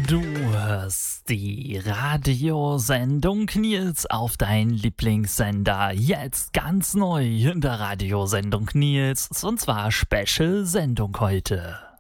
Du hörst die Radiosendung Nils auf dein Lieblingssender. Jetzt ganz neu in der Radiosendung Nils. Und zwar Special-Sendung heute.